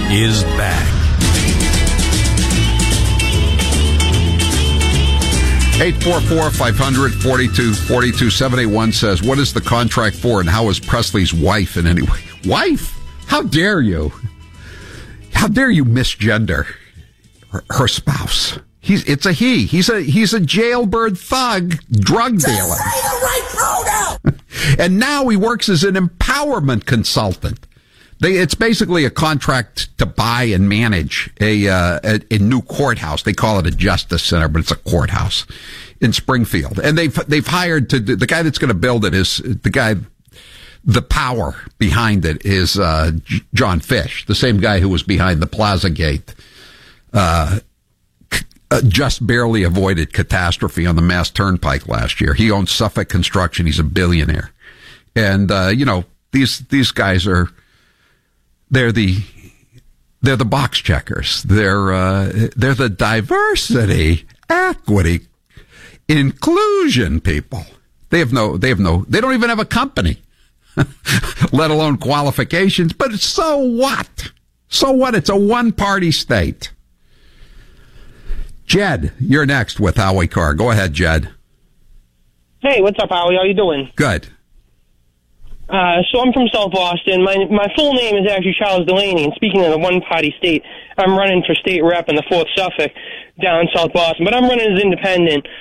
is back. 844-500-4242. 781 says, what is the contract for and how is Presley's wife in any way? Wife? How dare you? How dare you misgender her spouse? It's a he. He's a jailbird thug, drug dealer. Just say the right pronoun! And now he works as an empowerment consultant. It's basically a contract to buy and manage a new courthouse. They call it a justice center, but it's a courthouse in Springfield. And they've hired the guy that's going to build it is the guy. The power behind it is John Fish, the same guy who was behind the Plaza Gate. Just barely avoided catastrophe on the Mass Turnpike last year. He owns Suffolk Construction. He's a billionaire, and these guys are. They're the box checkers. They're the diversity, equity, inclusion people. They don't even have a company, let alone qualifications. But so what? So what? It's a one-party state. Jed, you're next with Howie Carr. Go ahead, Jed. Hey, what's up, Howie? How you doing? Good. So I'm from South Boston. My full name is actually Charles Delaney, and speaking of the one-party state, I'm running for state rep in the 4th Suffolk down in South Boston, but I'm running as independent.